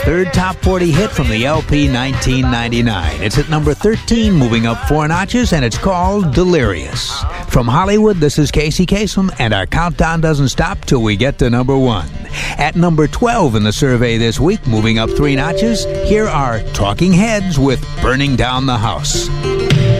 third top 40 hit from the LP 1999. It's at number 13, moving up 4 notches, and it's called Delirious. From Hollywood, this is Casey Kasem, and our countdown doesn't stop till we get to number 1. At number 12 in the survey this week, moving up 3 notches, here are Talking Heads with Burning Down the House.